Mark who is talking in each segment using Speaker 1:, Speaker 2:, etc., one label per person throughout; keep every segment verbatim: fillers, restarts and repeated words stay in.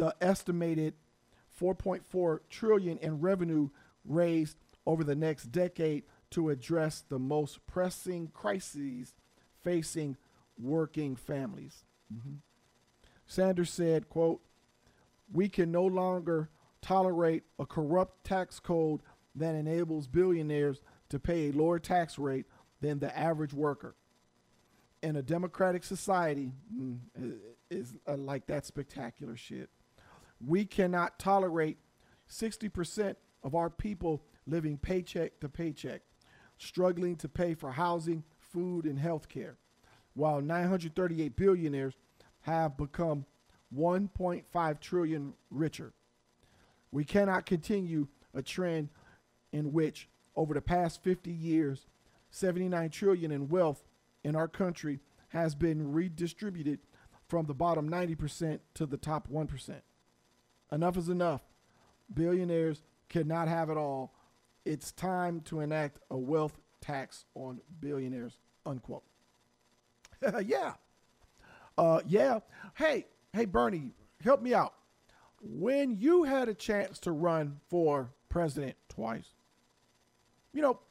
Speaker 1: the estimated four point four trillion dollars in revenue raised over the next decade to address the most pressing crises facing working families. Mm-hmm. Sanders said, quote, "We can no longer tolerate a corrupt tax code that enables billionaires to pay a lower tax rate than the average worker. In a democratic society," mm, is uh, like that spectacular shit, "we cannot tolerate sixty percent of our people living paycheck to paycheck, struggling to pay for housing, food, and health care, while nine hundred thirty-eight billionaires have become one point five trillion richer. We cannot continue a trend in which, over the past fifty years, seventy-nine trillion in wealth in our country has been redistributed from the bottom ninety percent to the top one percent. Enough is enough. Billionaires cannot have it all. It's time to enact a wealth tax on billionaires," unquote. yeah. Uh, yeah. Hey, hey, Bernie, help me out. When you had a chance to run for president twice, you know,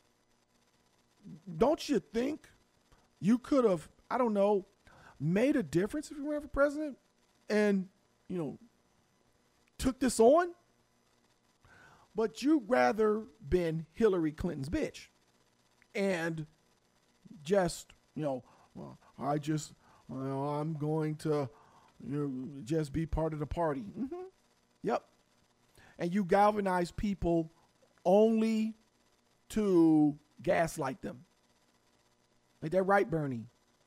Speaker 1: don't you think you could have, I don't know, made a difference if you ran for president and, you know, took this on? But you'd rather been Hillary Clinton's bitch and just, you know, well, I just, you know, I'm going to, you know, just be part of the party. Mm-hmm. Yep. And you galvanize people only to gaslight them. Ain't that right, Bernie?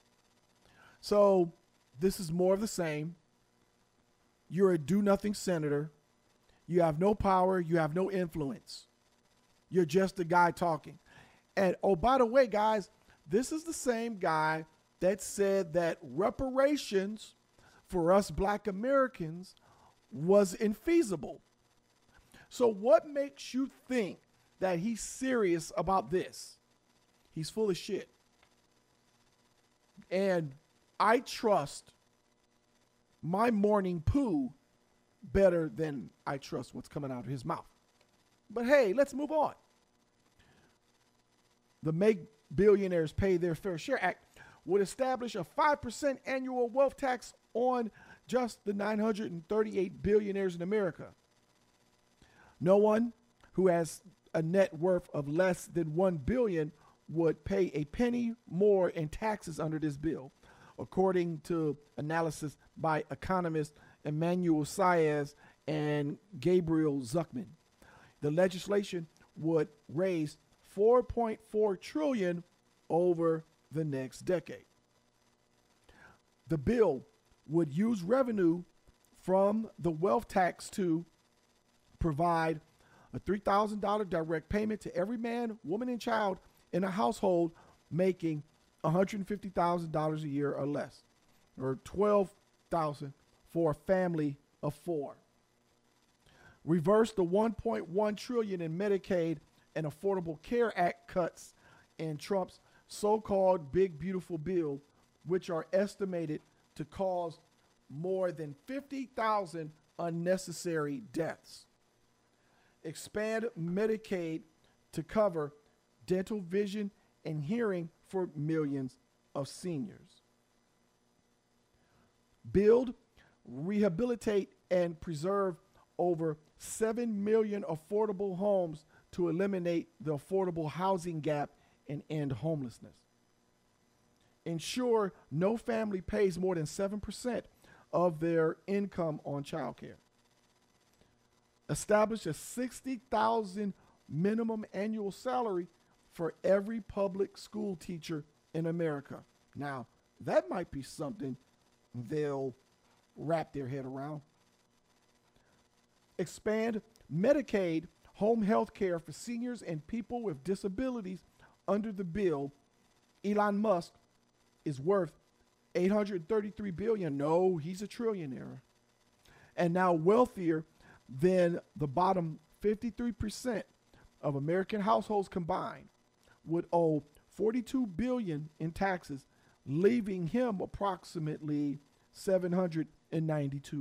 Speaker 1: So this is more of the same. You're a do-nothing senator. You have no power. You have no influence. You're just a guy talking. And, oh, by the way, guys, this is the same guy that said that reparations for us black Americans was infeasible. So what makes you think that he's serious about this? He's full of shit. And I trust my morning poo better than I trust what's coming out of his mouth. But hey, let's move on. The Make Billionaires Pay Their Fair Share Act would establish a five percent annual wealth tax on just the nine hundred thirty-eight billionaires in America. No one who has a net worth of less than one billion dollars would pay a penny more in taxes under this bill, according to analysis by economists Emmanuel Saez and Gabriel Zuckman. The legislation would raise four point four trillion dollars over the next decade. The bill would use revenue from the wealth tax to provide a three thousand dollars direct payment to every man, woman, and child in a household making one hundred fifty thousand dollars a year or less, or twelve thousand dollars for a family of four. Reverse the one point one trillion dollars in Medicaid and Affordable Care Act cuts in Trump's so-called Big Beautiful Bill, which are estimated to cause more than fifty thousand unnecessary deaths. Expand Medicaid to cover dental, vision, and hearing for millions of seniors. Build, rehabilitate, and preserve over seven million affordable homes to eliminate the affordable housing gap and end homelessness. Ensure no family pays more than seven percent of their income on child care. Establish a sixty thousand dollars minimum annual salary for every public school teacher in America. Now, that might be something they'll wrap their head around. Expand Medicaid home health care for seniors and people with disabilities under the bill. Elon Musk is worth eight hundred thirty-three billion dollars. No, he's a trillionaire. And now wealthier than the bottom fifty-three percent of American households combined would owe forty-two billion dollars in taxes, leaving him approximately seven hundred ninety-two